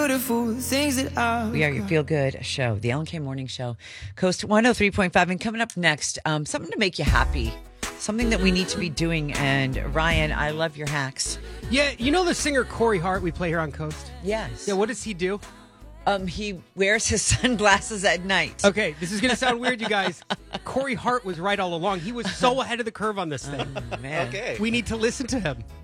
Beautiful things that We are your feel-good show, the Ellen K Morning Show, Coast 103.5. And coming up next, something to make you happy, something that we need to be doing. And Ryan, I love your hacks. Yeah, you know the singer Corey Hart we play here on Coast? Yes. Yeah, what does he do? He wears his sunglasses at night. Okay, this is going to sound weird, you guys. Corey Hart was right all along. He was so ahead of the curve on this thing. Man. Okay. We need to listen to him.